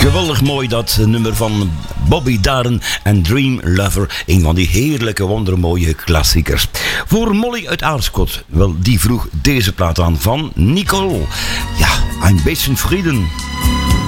Geweldig mooi dat nummer van Bobby Darin en Dream Lover. Een van die heerlijke, wondermooie klassiekers. Voor Molly uit Aarschot, wel, die vroeg deze plaat aan van Nicole. Ja, Ein bisschen Frieden.